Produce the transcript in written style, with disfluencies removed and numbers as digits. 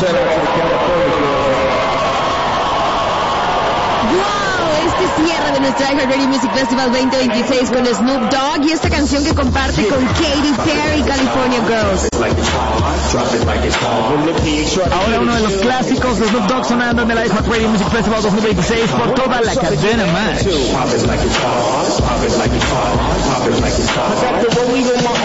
Este cierre de nuestro iHeartRadio Music Festival 2026 con Snoop Dogg y esta canción que comparte con Katy Perry, California Girls. Ahora uno de los clásicos de Snoop Dogg sonando en el iHeartRadio Music Festival 2026 por toda la cadena más.